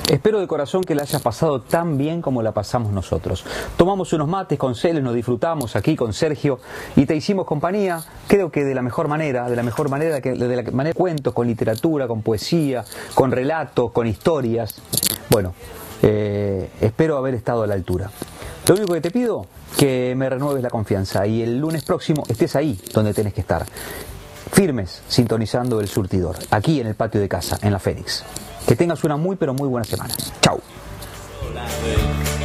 Espero de corazón que la hayas pasado tan bien como la pasamos nosotros. Tomamos unos mates con Celes, nos disfrutamos aquí con Sergio y te hicimos compañía, creo que de la mejor manera, cuentos, con literatura, con poesía, con relatos, con historias. Bueno, espero haber estado a la altura. Lo único que te pido, que me renueves la confianza y el lunes próximo estés ahí donde tenés que estar. Firmes, sintonizando El Surtidor, aquí en el patio de casa, en la Fénix. Que tengas una muy pero muy buena semana. Chau.